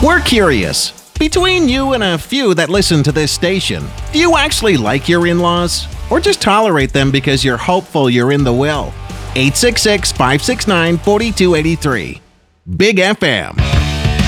We're curious. Between you and a few that listen to this station, do you actually like your in-laws? Or just tolerate them because you're hopeful you're in the will? 866-569-4283. Big FM.